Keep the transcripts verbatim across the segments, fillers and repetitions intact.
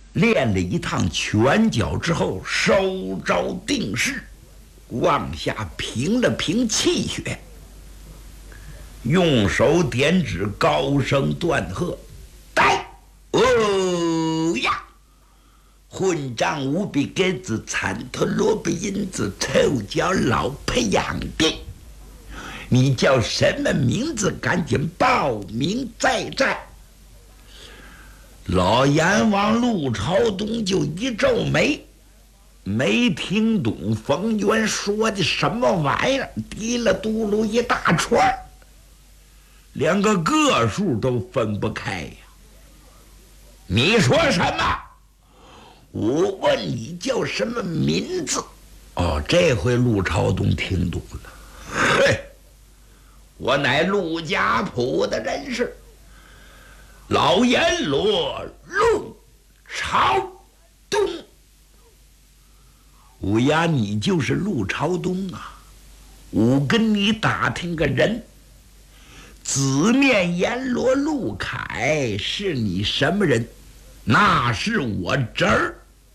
练了一趟拳脚之后，收招定势，往下平了平气血，用手点指，高声断喝：“来！哦呀！混账无比根子，惨头萝卜银子，臭脚老婆养的！你叫什么名字？赶紧报名再战！”老阎王陆朝东就一皱眉，没听懂冯渊说的什么玩意儿，滴了嘟噜一大串，连个个数都分不开呀！你说什么？我问你叫什么名字？哦，这回陆朝东听懂了。嘿，我乃陆家铺的人士，老阎罗陆朝东。五丫，你就是陆朝东啊！我跟你打听个人，紫面阎罗陆凯是你什么人？那是我侄儿。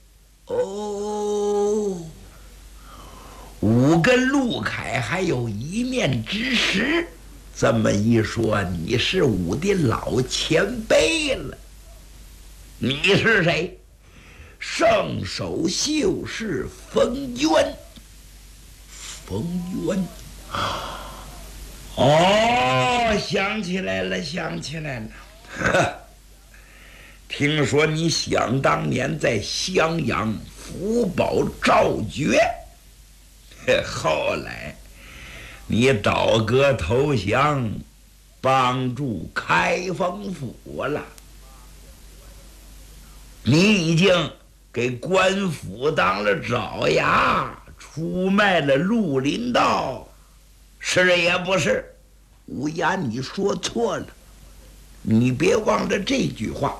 哦，我跟陆凯还有一面之识。这么一说，你是我的老前辈了。你是谁？圣手秀士冯渊。冯渊，哦，想起来了，想起来了。呵，听说你想当年在襄阳福保赵绝，后来你倒戈投降，帮助开封府了。你已经给官府当了爪牙，出卖了绿林道，是也不是？乌鸦，你说错了，你别忘了这句话：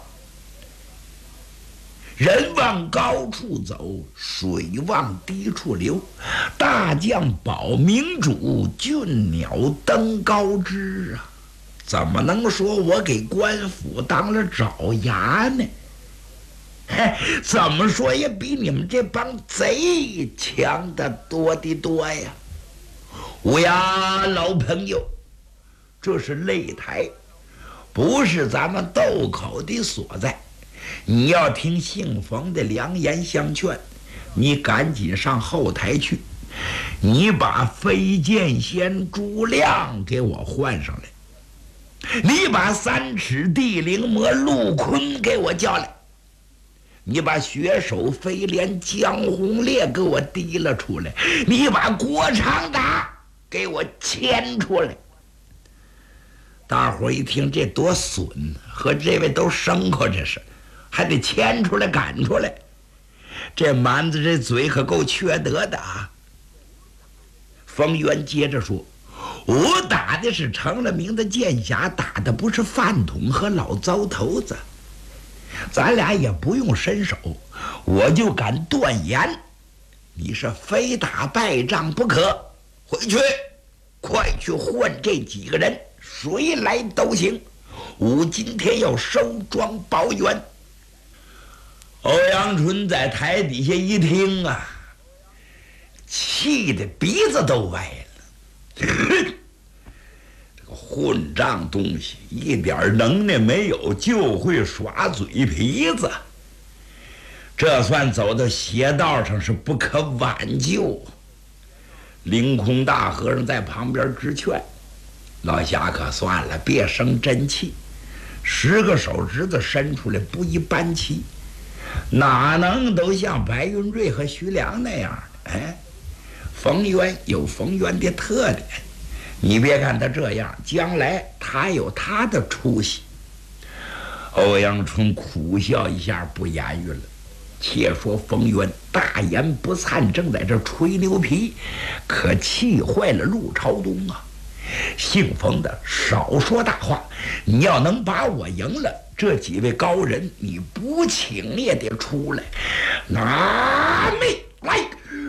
人往高处走，水往低处流。大将保明主，俊鸟登高枝啊！怎么能说我给官府当了爪牙呢？嘿，怎么说也比你们这帮贼强得多的多呀！乌鸦老朋友，这是擂台，不是咱们斗口的所在。你要听姓冯的良言相劝，你赶紧上后台去，你把飞剑仙朱亮给我换上来，你把三尺地灵魔陆坤给我叫来，你把血手飞廉江红烈给我提了出来，你把郭长达给我牵出来。大伙一听，这多损，和这位都牲口，这是还得牵出来赶出来，这蛮子这嘴可够缺德的啊！冯渊接着说：“我打的是成了名的剑侠，打的不是饭桶和老糟头子，咱俩也不用伸手，我就敢断言，你是非打败仗不可。回去，快去换这几个人，谁来都行。我今天要收庄保元。”欧阳春在台底下一听啊，气得鼻子都歪了。这个混账东西，一点能耐没有，就会耍嘴皮子，这算走到邪道上，是不可挽救。凌空大和尚在旁边直劝：“老侠可算了，别生真气，十个手指头伸出来不一般齐，哪能都像白云瑞和徐良那样？哎，冯渊有冯渊的特点，你别看他这样，将来他有他的出息。”欧阳春苦笑一下，不言语了。且说冯渊大言不惭，正在这吹牛皮，可气坏了陆朝东啊！姓冯的少说大话，你要能把我赢了，这几位高人你不请也得出来。拿命来！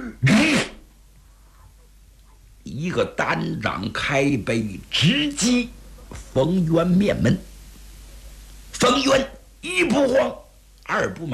一个单掌开杯，直击冯渊面门。冯渊一不慌，二不